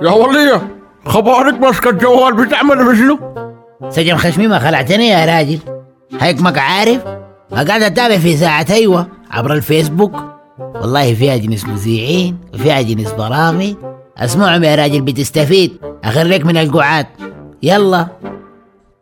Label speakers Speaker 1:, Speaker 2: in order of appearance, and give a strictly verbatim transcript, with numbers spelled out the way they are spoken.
Speaker 1: يا ولية، خبارك ماسكة الجوال بتعمل بشنو؟
Speaker 2: سجن خشمي ما خلعتني يا راجل. هيكمك عارف قاعد اتابع في ساعة ايوه عبر الفيسبوك. والله فيها جنس مذيعين وفيها جنس برامج. اسمعهم يا راجل بتستفيد. اخرك من القعاد. يلا